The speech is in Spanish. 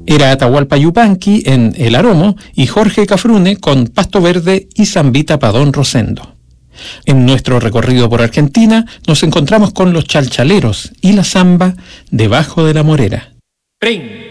Era Atahualpa Yupanqui en El Aromo y Jorge Cafrune con Pasto Verde y Zambita Padón Rosendo. En nuestro recorrido por Argentina nos encontramos con los Chalchaleros y la samba Debajo de la Morera. ¡Pring!